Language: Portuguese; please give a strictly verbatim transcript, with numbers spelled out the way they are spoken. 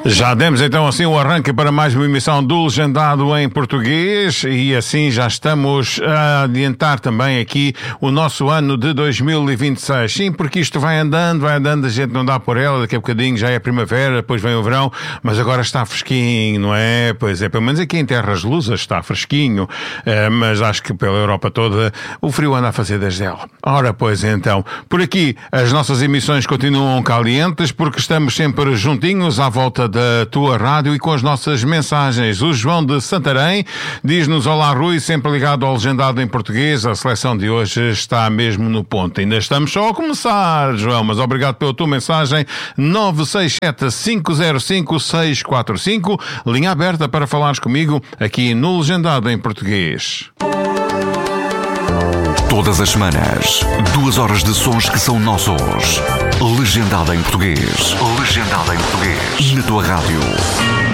Já demos então assim o arranque para mais uma emissão do Legendado em Português e assim já estamos a adiantar também aqui o nosso ano de dois mil e vinte e seis. Sim, porque isto vai andando, vai andando, a gente não dá por ela, daqui a bocadinho já é primavera, depois vem o verão, mas agora está fresquinho, não é? Pois é, pelo menos aqui em Terras Lusas está fresquinho, mas acho que pela Europa toda o frio anda a fazer desde ela. Ora, pois então, por aqui as nossas emissões continuam calientes porque estamos sempre juntinhos à volta da tua rádio e com as nossas mensagens. O João de Santarém diz-nos: olá Rui, sempre ligado ao Legendado em Português. A seleção de hoje está mesmo no ponto. Ainda estamos só a começar, João, mas obrigado pela tua mensagem. Nove seis sete, cinco zero cinco, seis quatro cinco, linha aberta para falares comigo aqui no Legendado em Português. Todas as semanas, duas horas de sons que são nossos. Legendado em Português. Legendado em Português. Na tua rádio.